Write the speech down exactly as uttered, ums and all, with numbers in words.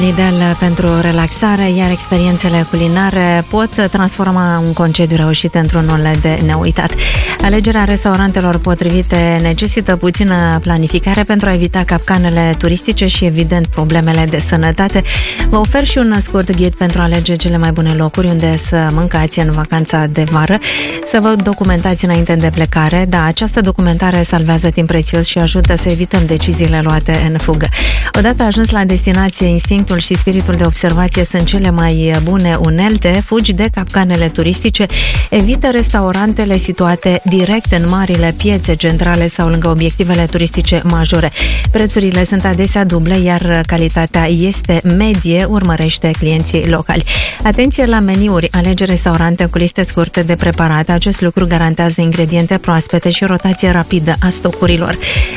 Ideal pentru relaxare, iar experiențele culinare pot transforma un concediu reușit într-unul de neuitat. Alegerea restaurantelor potrivite necesită puțină planificare pentru a evita capcanele turistice și, evident, problemele de sănătate. Vă ofer și un scurt ghid pentru a alege cele mai bune locuri unde să mâncați în vacanța de vară, să vă documentați înainte de plecare. Da, această documentare salvează timp prețios și ajută să evităm deciziile luate în fugă. Odată ajuns la destinație, instinctul și spiritul de observație sunt cele mai bune unelte. Fugi de capcanele turistice, evită restaurantele situate direct în marile piețe centrale sau lângă obiectivele turistice majore. Prețurile sunt adesea duble, iar calitatea este medie, urmărește clienții locali. Atenție la meniuri, alege restaurante cu liste scurte de preparate. Acest lucru garantează ingrediente proaspete și rotație rapidă a stocurilor.